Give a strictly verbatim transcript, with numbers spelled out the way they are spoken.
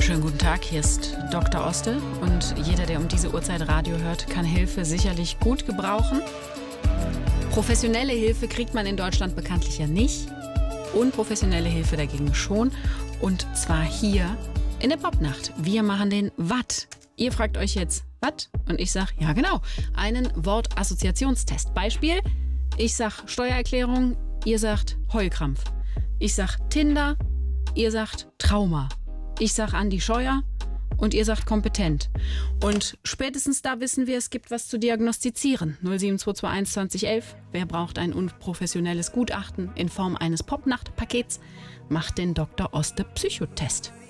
Schönen guten Tag, hier ist Doktor Oste und jeder, der um diese Uhrzeit Radio hört, kann Hilfe sicherlich gut gebrauchen. Professionelle Hilfe kriegt man in Deutschland bekanntlich ja nicht. Unprofessionelle Hilfe dagegen schon. Und zwar hier in der Popnacht. Wir machen den Watt. Ihr fragt euch jetzt, was? Und ich sag, ja genau, einen Wortassoziationstest. Beispiel, ich sag Steuererklärung, ihr sagt Heulkrampf. Ich sag Tinder, ihr sagt Trauma. Ich sag Andi Scheuer und ihr sagt kompetent. Und spätestens da wissen wir, es gibt was zu diagnostizieren. null sieben zwei zwei eins zwanzig elf. Wer braucht ein unprofessionelles Gutachten in Form eines Popnacht-Pakets? Macht den Doktor Oste Psychotest.